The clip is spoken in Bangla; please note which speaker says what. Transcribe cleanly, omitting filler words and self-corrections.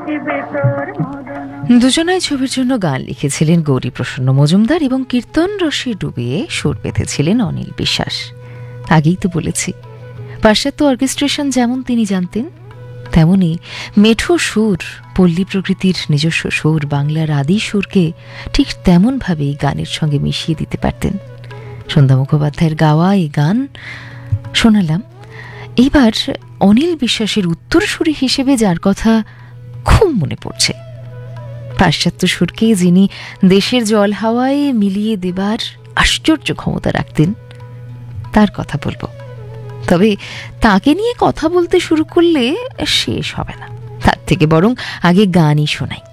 Speaker 1: দুজনাই ছবির জন্য গান লিখেছিলেন গৌরীপ্রসন্ন মজুমদার এবং কীর্তন রসে ডুবিয়ে সুর পেতেছিলেন অনিল বিশ্বাস। আগেই তো বলেছি, পাশ্চাত্য অর্কেস্ট্রেশন যেমন তিনি জানতেন, তেমনি মেঠো সুর, পল্লী প্রকৃতির নিজস্ব সুর, বাংলার আদি সুরকে ঠিক তেমনভাবেই গানের সঙ্গে মিশিয়ে দিতে পারতেন। সন্ধ্যা মুখোপাধ্যায়ের গাওয়া এই গান শোনালাম। এইবার অনিল বিশ্বাসের উত্তরসূরি হিসেবে যার কথা খুব মনে পড়ছে, পাশ্চাত্য সুরকে যিনি দেশের জল হাওয়ায় মিলিয়ে দেবার আশ্চর্য ক্ষমতা রাখতেন, তার কথা বলবো। তবে তাকে নিয়ে কথা বলতে শুরু করলে শেষ হবে না, তার থেকে বরং আগে গানই শোনাই।